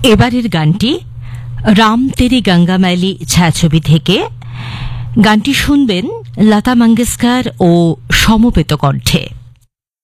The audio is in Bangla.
এবারের গানটি রাম তেরি গঙ্গা ম্যালি ছায়াছবি থেকে। গানটি শুনবেন লতা মঙ্গেশকর ও সমবেত কণ্ঠে।